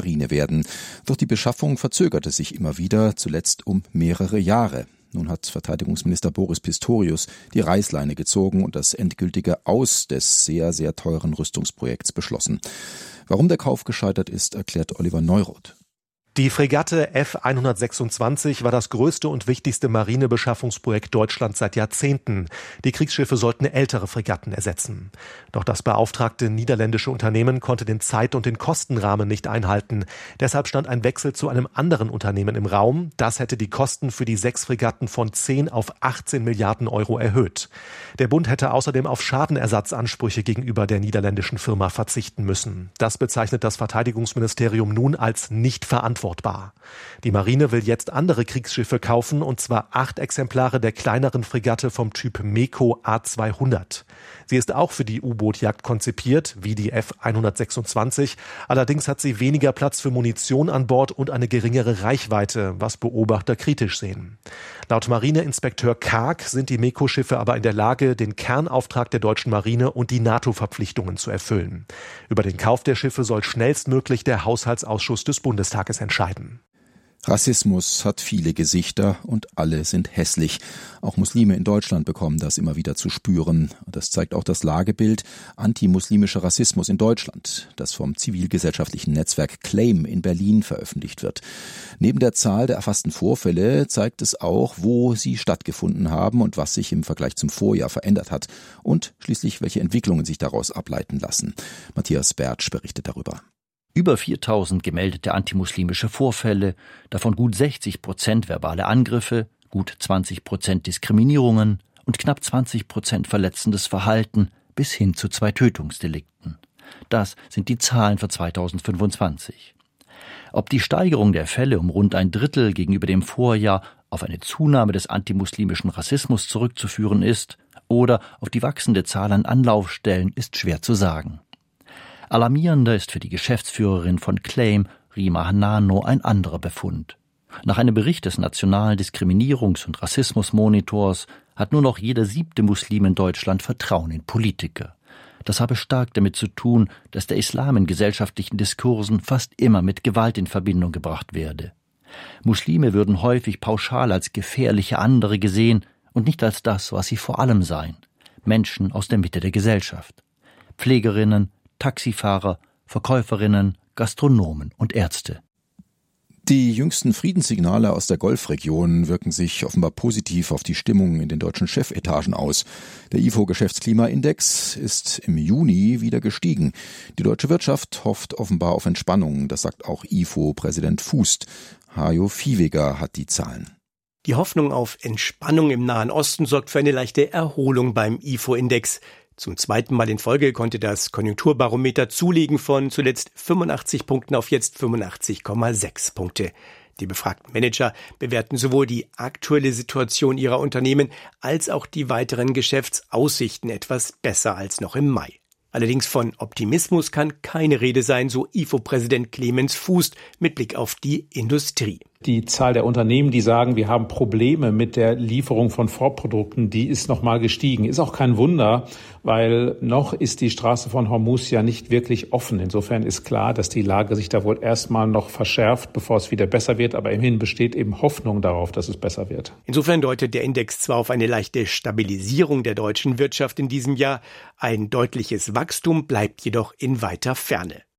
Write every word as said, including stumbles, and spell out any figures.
Marine werden. Doch die Beschaffung verzögerte sich immer wieder, zuletzt um mehrere Jahre. Nun hat Verteidigungsminister Boris Pistorius die Reißleine gezogen und das endgültige Aus des sehr, sehr teuren Rüstungsprojekts beschlossen. Warum der Kauf gescheitert ist, erklärt Oliver Neuroth. Die Fregatte F hundertsechsundzwanzig war das größte und wichtigste Marinebeschaffungsprojekt Deutschlands seit Jahrzehnten. Die Kriegsschiffe sollten ältere Fregatten ersetzen. Doch das beauftragte niederländische Unternehmen konnte den Zeit- und den Kostenrahmen nicht einhalten. Deshalb stand ein Wechsel zu einem anderen Unternehmen im Raum. Das hätte die Kosten für die sechs Fregatten von zehn auf achtzehn Milliarden Euro erhöht. Der Bund hätte außerdem auf Schadenersatzansprüche gegenüber der niederländischen Firma verzichten müssen. Das bezeichnet das Verteidigungsministerium nun als nicht verantwortbar. Die Marine will jetzt andere Kriegsschiffe kaufen, und zwar acht Exemplare der kleineren Fregatte vom Typ MEKO A zweihundert. Sie ist auch für die U-Boot-Jagd konzipiert, wie die F hundertsechsundzwanzig. Allerdings hat sie weniger Platz für Munition an Bord und eine geringere Reichweite, was Beobachter kritisch sehen. Laut Marineinspekteur Karg sind die MEKO-Schiffe aber in der Lage, den Kernauftrag der deutschen Marine und die NATO-Verpflichtungen zu erfüllen. Über den Kauf der Schiffe soll schnellstmöglich der Haushaltsausschuss des Bundestages entscheiden. Rassismus hat viele Gesichter und alle sind hässlich. Auch Muslime in Deutschland bekommen das immer wieder zu spüren. Das zeigt auch das Lagebild antimuslimischer Rassismus in Deutschland, das vom zivilgesellschaftlichen Netzwerk Claim in Berlin veröffentlicht wird. Neben der Zahl der erfassten Vorfälle zeigt es auch, wo sie stattgefunden haben und was sich im Vergleich zum Vorjahr verändert hat und schließlich welche Entwicklungen sich daraus ableiten lassen. Matthias Bertsch berichtet darüber. Über viertausend gemeldete antimuslimische Vorfälle, davon gut sechzig Prozent verbale Angriffe, gut zwanzig Prozent Diskriminierungen und knapp zwanzig Prozent verletzendes Verhalten bis hin zu zwei Tötungsdelikten. Das sind die Zahlen für zweitausendfünfundzwanzig. Ob die Steigerung der Fälle um rund ein Drittel gegenüber dem Vorjahr auf eine Zunahme des antimuslimischen Rassismus zurückzuführen ist oder auf die wachsende Zahl an Anlaufstellen, ist schwer zu sagen. Alarmierender ist für die Geschäftsführerin von Claim, Rima Hanano, ein anderer Befund. Nach einem Bericht des Nationalen Diskriminierungs- und Rassismusmonitors hat nur noch jeder siebte Muslim in Deutschland Vertrauen in Politiker. Das habe stark damit zu tun, dass der Islam in gesellschaftlichen Diskursen fast immer mit Gewalt in Verbindung gebracht werde. Muslime würden häufig pauschal als gefährliche andere gesehen und nicht als das, was sie vor allem seien: Menschen aus der Mitte der Gesellschaft. Pflegerinnen, Taxifahrer, Verkäuferinnen, Gastronomen und Ärzte. Die jüngsten Friedenssignale aus der Golfregion wirken sich offenbar positiv auf die Stimmung in den deutschen Chefetagen aus. Der I F O-Geschäftsklimaindex ist im Juni wieder gestiegen. Die deutsche Wirtschaft hofft offenbar auf Entspannung, das sagt auch I F O-Präsident Fußt. Hajo Viehweger hat die Zahlen. Die Hoffnung auf Entspannung im Nahen Osten sorgt für eine leichte Erholung beim I F O-Index. Zum zweiten Mal in Folge konnte das Konjunkturbarometer zulegen von zuletzt fünfundachtzig Punkten auf jetzt fünfundachtzig Komma sechs Punkte. Die befragten Manager bewerten sowohl die aktuelle Situation ihrer Unternehmen als auch die weiteren Geschäftsaussichten etwas besser als noch im Mai. Allerdings von Optimismus kann keine Rede sein, so I F O-Präsident Clemens Fußt mit Blick auf die Industrie. Die Zahl der Unternehmen, die sagen, wir haben Probleme mit der Lieferung von Vorprodukten, die ist nochmal gestiegen. Ist auch kein Wunder, weil noch ist die Straße von Hormuz ja nicht wirklich offen. Insofern ist klar, dass die Lage sich da wohl erstmal noch verschärft, bevor es wieder besser wird. Aber immerhin besteht eben Hoffnung darauf, dass es besser wird. Insofern deutet der Index zwar auf eine leichte Stabilisierung der deutschen Wirtschaft in diesem Jahr, ein deutliches Wachstum bleibt jedoch in weiter Ferne.